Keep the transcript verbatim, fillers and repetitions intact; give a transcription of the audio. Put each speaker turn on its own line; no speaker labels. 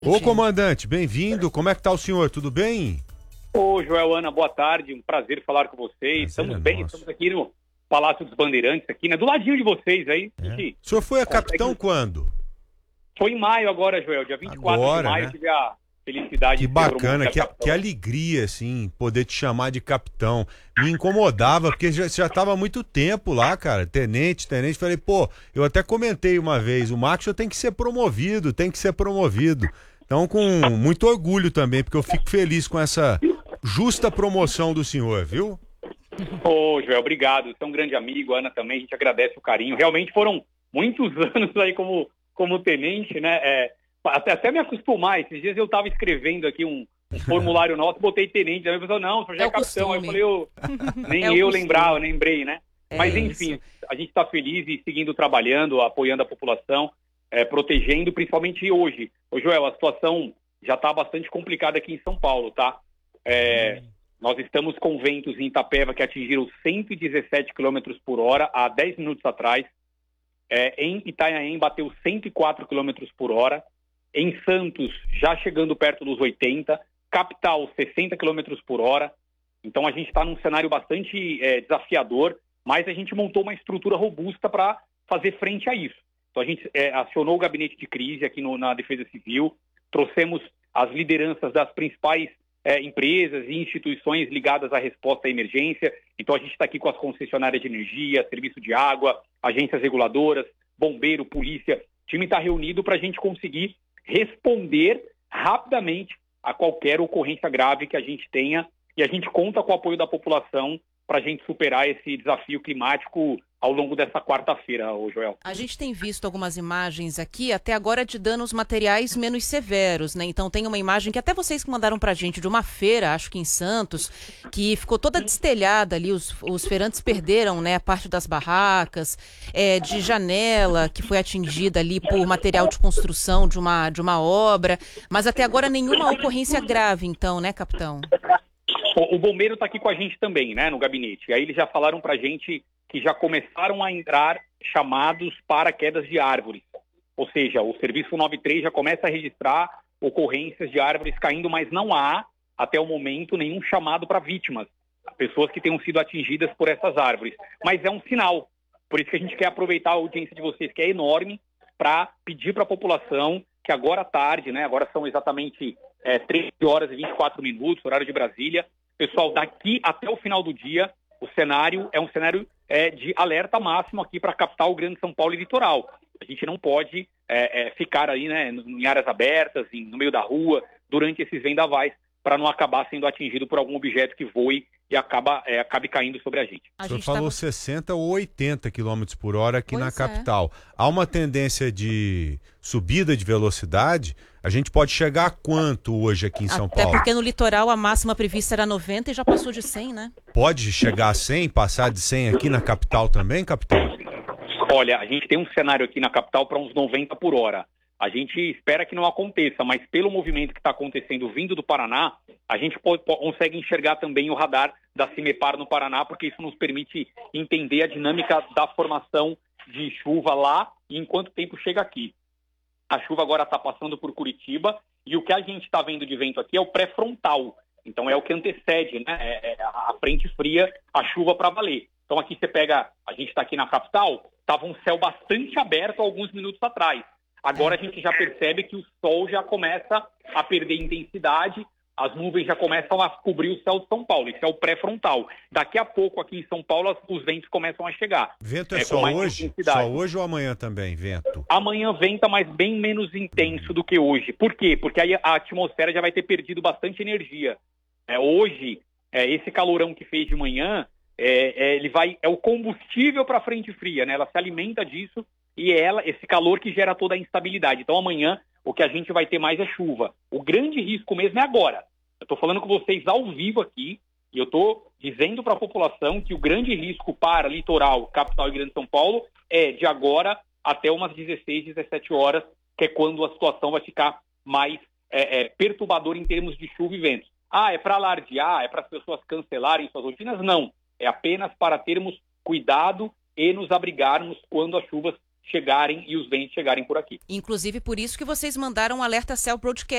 Ô, comandante, bem-vindo. Como é que tá o senhor? Tudo bem?
Ô, Joel, Ana, boa tarde. Um prazer falar com vocês.
Prazer
estamos
é
bem,
nosso.
estamos aqui no Palácio dos Bandeirantes, aqui, né? Do ladinho de vocês aí.
É.
Gente,
O senhor foi a
consegue-
capitão quando?
Foi em maio agora, Joel, dia vinte e quatro
Agora,
de maio,
né?
eu tive a felicidade
Que
de ser promovido
bacana,
a
que,
capitão.
que alegria, assim, poder te chamar de capitão. Me incomodava, porque já, já tava há muito tempo lá, cara, tenente, tenente. Falei, pô, eu até comentei uma vez, o Marcos tem que ser promovido, tem que ser promovido. Então, com muito orgulho também, porque eu fico feliz com essa justa promoção do senhor, viu?
Ô, Joel, obrigado. Você é um grande amigo, a Ana também, a gente agradece o carinho. Realmente foram muitos anos aí como, como tenente, né? É, até, até me acostumar. Esses dias eu estava escrevendo aqui um, um formulário nosso, botei tenente. Aí a pessoa, não, o senhor já
É
é,
o
capitão. Aí eu
costume.
falei, eu, nem
É o
eu
costume.
lembrava, lembrei, né?
É
Mas
isso.
enfim, a gente está feliz e seguindo trabalhando, apoiando a população, é, protegendo, principalmente hoje. Ô, Joel, a situação já está bastante complicada aqui em São Paulo, tá? É, nós estamos com ventos em Itapeva que atingiram cento e dezessete quilômetros por hora há dez minutos atrás. É, em Itanhaém bateu cento e quatro quilômetros por hora. Em Santos, já chegando perto dos oitenta. Capital, sessenta quilômetros por hora. Então a gente está num cenário bastante é, desafiador, mas a gente montou uma estrutura robusta para fazer frente a isso. Então a gente é, acionou o gabinete de crise aqui no, na Defesa Civil, trouxemos as lideranças das principais é, empresas e instituições ligadas à resposta à emergência. Então a gente está aqui com as concessionárias de energia, serviço de água, agências reguladoras, bombeiro, polícia. O time está reunido para a gente conseguir responder rapidamente a qualquer ocorrência grave que a gente tenha, e a gente conta com o apoio da população para a gente superar esse desafio climático ao longo dessa quarta-feira, ô Joel.
A gente tem visto algumas imagens aqui, até agora de danos materiais menos severos, né? Então tem uma imagem que até vocês que mandaram pra gente de uma feira, acho que em Santos, que ficou toda destelhada ali, os, os feirantes perderam, né, a parte das barracas, é, de janela que foi atingida ali por material de construção de uma, de uma obra, mas até agora nenhuma ocorrência grave, então, né, capitão?
O, o bombeiro está aqui com a gente também, né, no gabinete. E aí eles já falaram para a gente que já começaram a entrar chamados para quedas de árvores. Ou seja, o Serviço noventa e três já começa a registrar ocorrências de árvores caindo, mas não há, até o momento, nenhum chamado para vítimas, pessoas que tenham sido atingidas por essas árvores. Mas é um sinal. Por isso que a gente quer aproveitar a audiência de vocês, que é enorme, para pedir para a população que agora à tarde, né, agora são exatamente é, treze horas e vinte e quatro minutos, horário de Brasília, pessoal, daqui até o final do dia, o cenário é um cenário é, de alerta máximo aqui para a capital, Grande São Paulo e litoral. A gente não pode é, é, ficar aí, né, em áreas abertas, em, no meio da rua, durante esses vendavais, para não acabar sendo atingido por algum objeto que voe e acaba, é, acabe caindo sobre a gente.
A
O senhor
gente
falou
tava-
sessenta ou oitenta quilômetros por hora aqui
Pois
na
é.
capital. Há uma tendência de subida de velocidade. A gente pode chegar a quanto hoje aqui em São
Até
Paulo?
porque no litoral a máxima prevista era noventa e já passou de cem, né?
Pode chegar a cem, passar de cem aqui na capital também, capitão?
Olha, a gente tem um cenário aqui na capital para uns noventa por hora. A gente espera que não aconteça, mas pelo movimento que está acontecendo vindo do Paraná, a gente pode, pode, consegue enxergar também o radar da Cimepar no Paraná, porque isso nos permite entender a dinâmica da formação de chuva lá e em quanto tempo chega aqui. A chuva agora está passando por Curitiba e o que a gente está vendo de vento aqui é o pré-frontal. Então é o que antecede, né? É, é a frente fria, a chuva para valer. Então aqui você pega, a gente está aqui na capital, estava um céu bastante aberto alguns minutos atrás. Agora a gente já percebe que o sol já começa a perder intensidade, as nuvens já começam a cobrir o céu de São Paulo. Isso é o pré-frontal. Daqui a pouco aqui em São Paulo os ventos começam a chegar.
Vento é,
É, com
só
mais
hoje?
intensidade.
Só hoje ou amanhã também, vento?
Amanhã venta, mas bem menos intenso do que hoje. Por quê? Porque aí a atmosfera já vai ter perdido bastante energia. É, hoje, é, esse calorão que fez de manhã, é, é, ele vai, é o combustível para a frente fria, né? Ela se alimenta disso e é ela, esse calor que gera toda a instabilidade. Então amanhã o que a gente vai ter mais é chuva. O grande risco mesmo é agora. Eu estou falando com vocês ao vivo aqui e eu estou dizendo para a população que o grande risco para litoral, capital e Grande São Paulo é de agora até umas dezesseis, dezessete horas, que é quando a situação vai ficar mais é, é, perturbadora em termos de chuva e ventos. Ah, é para alardear, é para as pessoas cancelarem suas rotinas? Não. É apenas para termos cuidado e nos abrigarmos quando as chuvas chegarem e os bens chegarem por aqui.
Inclusive por isso que vocês mandaram um alerta Cell Broadcast